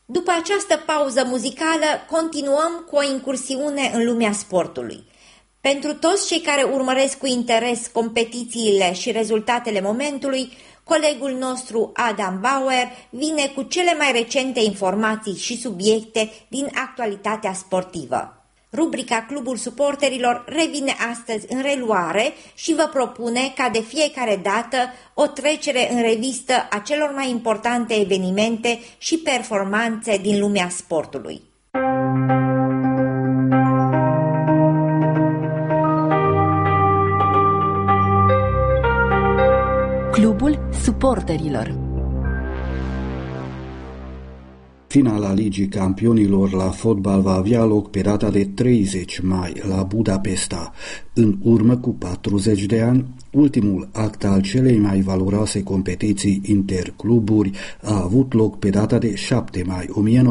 După această pauză muzicală, continuăm cu o incursiune în lumea sportului. Pentru toți cei care urmăresc cu interes competițiile și rezultatele momentului, colegul nostru Adam Bauer vine cu cele mai recente informații și subiecte din actualitatea sportivă. Rubrica Clubul Suporterilor revine astăzi în reluare și vă propune, ca de fiecare dată, o trecere în revistă a celor mai importante evenimente și performanțe din lumea sportului. Clubul Suporterilor. Finala Ligii Campionilor la fotbal va avea loc pe data de 30 mai la Budapesta. În urmă cu 40 de ani, ultimul act al celei mai valoroase competiții intercluburi a avut loc pe data de 7 mai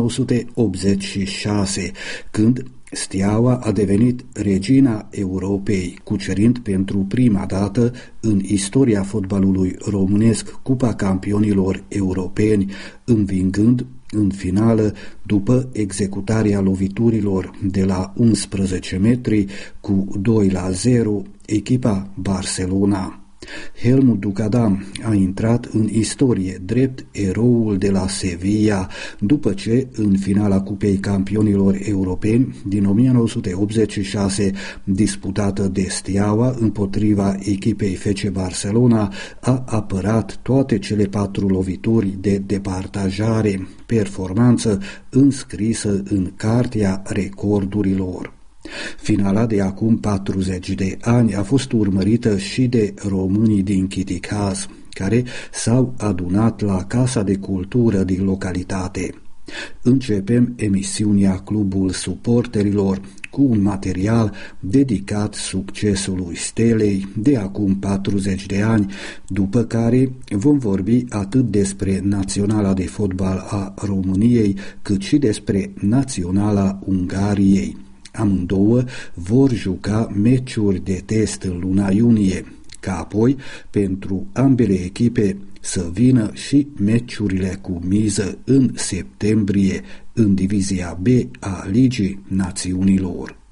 1986, când Steaua a devenit regina Europei, cucerind pentru prima dată în istoria fotbalului românesc Cupa Campionilor Europeni, învingând în finală, după executarea loviturilor de la 11 metri cu 2-0, echipa Barcelona. Helmut Ducadam a intrat în istorie drept eroul de la Sevilla, după ce, în finala Cupei Campionilor Europeni din 1986, disputată de Steaua împotriva echipei FC Barcelona, a apărat toate cele 4 lovituri de departajare, performanță înscrisă în cartea recordurilor. Finala de acum 40 de ani a fost urmărită și de românii din Chiticaz, care s-au adunat la Casa de Cultură din localitate. Începem emisiunea Clubul Suporterilor cu un material dedicat succesului Stelei de acum 40 de ani, după care vom vorbi atât despre Naționala de Fotbal a României, cât și despre Naționala Ungariei. Amândouă vor juca meciuri de test în luna iunie, ca apoi pentru ambele echipe să vină și meciurile cu miză în septembrie în divizia B a Ligii Națiunilor.